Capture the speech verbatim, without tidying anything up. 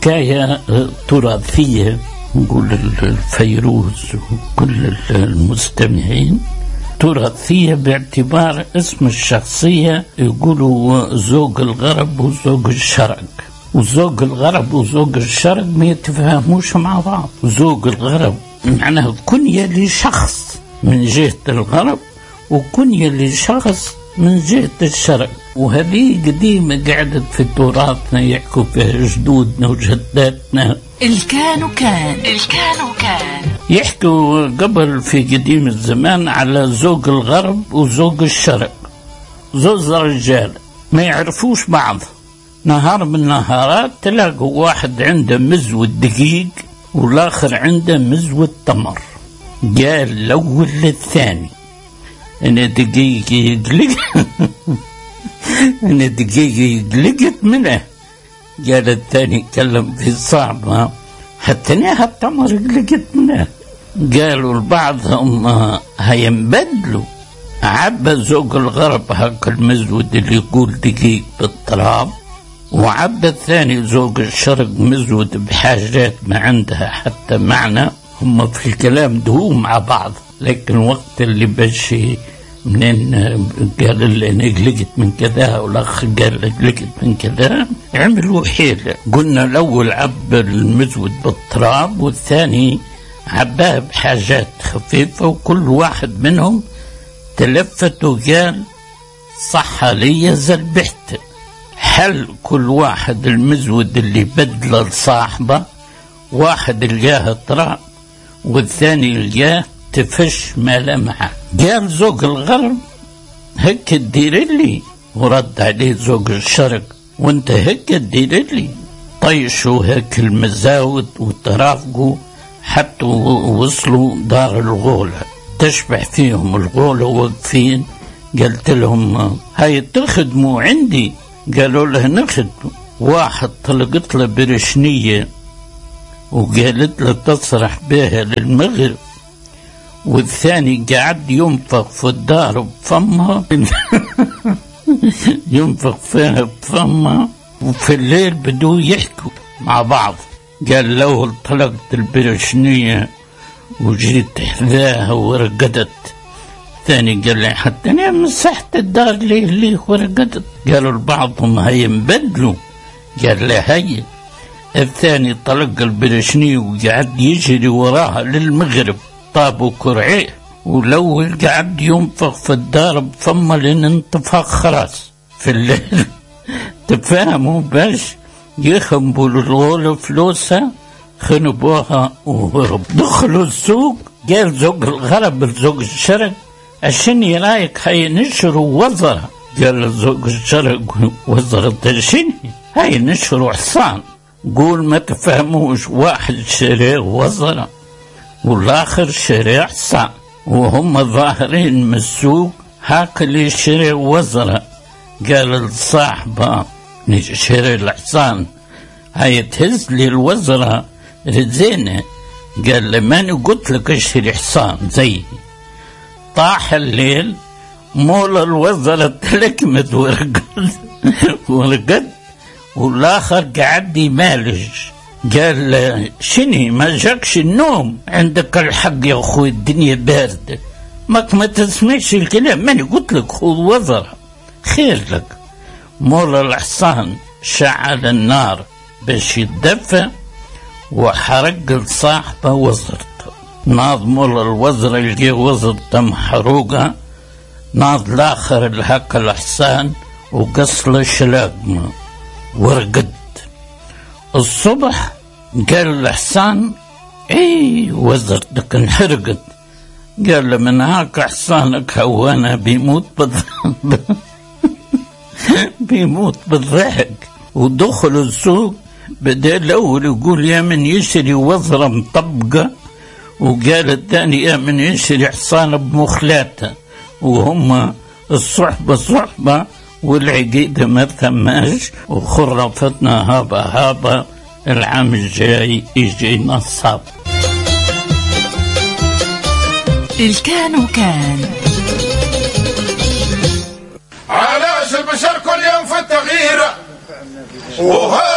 حكاية تراثية، نقول الفيروز وكل المستمعين تراثية باعتبار اسم الشخصية. يقولوا زوج الغرب وزوج الشرق، وزوج الغرب وزوج الشرق ما يتفاهموش مع بعض. زوج الغرب معناه كنية لشخص من جهة الغرب وكنية لشخص من جهة الشرق، وهذه قديمة قعدت في تراثنا يحكوا فيها جدودنا وجداتنا. الكان كان الكان كان يحكوا قبل في قديم الزمان على زوج الغرب وزوج الشرق، زوج رجال ما يعرفوش بعض. نهار من النهارات تلاقوا واحد عنده مزوة دقيق والآخر عنده مزوة تمر. قال الأول للثاني أنا دقيقي يقلق أنا دقيقي يقلقت منه. قال الثاني كلم في صعبة حتى أنا التمر يقلقت منه. قالوا لبعضهم هينبدلوا. عبى زوج الغرب هاك المزود اللي يقول دقيق بالتراب، وعبى الثاني زوج الشرق مزود بحاجات ما عندها حتى معنى. هم في الكلام دهو مع بعض، لكن وقت اللي باش منين قال اللي انا قلقت من كذا والاخ قال قلقت من كذا، عملوا حيلة. قلنا الاول عبى المزود بالتراب والثاني عباه بحاجات خفيفة، وكل واحد منهم تلفت وقال صح لي زلبحت. حل كل واحد المزود اللي بدله لصاحبه، واحد لقاه تراب والثاني لقاه تفش ما لمعه. قال زوج الغرب هيك تدير لي، ورد عليه زوج الشرق وانت هيك تدير لي. طيشوا هيك المزاود وترافقوا حتى وصلوا دار الغولة. تشبع فيهم الغولة واقفين. قلت لهم هاي تخدموا عندي؟ قالوا له نخدموا. واحد طلقت له برشنية وقالت له تصرح بها للمغرب، والثاني قاعد ينفخ في الدار بفمها ينفخ فيها بفمها، وفي الليل بدو يحكوا مع بعض. قال لو طلقت البرشنية وجيت حذاها ورقدت. ثاني قال لي حتى انا مسحت الدار ليه ليه ورقدت. قالوا لبعضهم هيا نبدلوا. قال له هيا. الثاني طلق البرشني وقعد يجري وراها للمغرب. طابوا كرعيه، ولو قعد ينفخ في الدار بفمه لان انتفخ خلاص في الليل. تفهموا باش يخنبوا الغولة فلوسها، خنبوها وهرب. دخلوا السوق. قال زوج الغرب لزوج الشرق عشان رايك هاي نشروا وزرة. قال زوج الشرق وزرة شنو؟ هاي نشروا حصان. قول ما تفهموش، واحد شريه وزرة والاخر شريه حصان، وهم ظاهرين من السوق. هاك اللي شريه وزرة قال لصاحبه نشري الحصان هاي تهز لي الوزرة رزينة. قال له ماني قلت لك اشتري حصان زي. طاح الليل مول الوزرة تلكمت ورقد ورقد والاخر قاعد يمالج. قال له شني ما جاكش النوم؟ عندك الحق يا اخوي الدنيا باردة، ماك ما تسمعش الكلام، ماني قلت لك خذ وزرة خير لك. مول الحصان شعل النار باش يتدفى وحرق لصاحبه وزرته. ناض مول الوزرة يلقي وزرته محروقة. ناض الاخر لهك الحصان وقص له شلاقمه ورقد. الصبح قال الحصان اي وزرتك انحرقت. قال له من هاك حصانك هوانا بيموت بالضبط بيموت بالضحك. ودخلوا السوق. بدأ الأول يقول يا من يشري وزرة مطبقة، وقال الثاني يا من يشري حصان بمخلاته. وهم الصحبة صحبة والعقيدة ما ثماش، وخرفتنا هابا هابا العام الجاي يجي نصاب. الكان وكان علاش البشر كل يوم في التغيير وهذا